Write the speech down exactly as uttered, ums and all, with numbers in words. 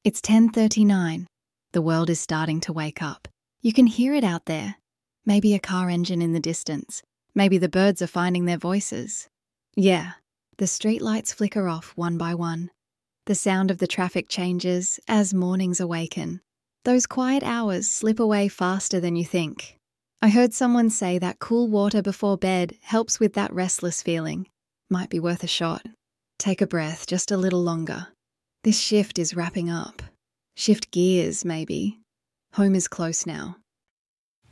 It's ten thirty-nine. The world is starting to wake up. You can hear it out there. Maybe a car engine in the distance. Maybe the birds are finding their voices. Yeah, the streetlights flicker off one by one. The sound of the traffic changes as mornings awaken. Those quiet hours slip away faster than you think. I heard someone say that cool water before bed helps with that restless feeling. Might be worth a shot. Take a breath just a little longer. This shift is wrapping up. Shift gears, maybe. Home is close now.